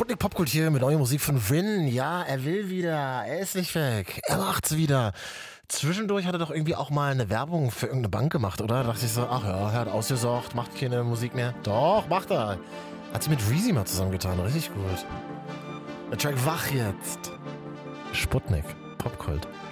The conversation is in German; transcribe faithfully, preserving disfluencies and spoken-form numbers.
Sputnik Popkult hier mit neuer Musik von Rin. Ja, er will wieder. Er ist nicht weg. Er macht's wieder. Zwischendurch hat er doch irgendwie auch mal eine Werbung für irgendeine Bank gemacht, oder? Da dachte ich so, ach ja, er hat ausgesorgt, macht keine Musik mehr. Doch, macht er. Hat sich mit Reezy mal zusammengetan. Richtig gut. Der Track Wach jetzt. Sputnik Popkult.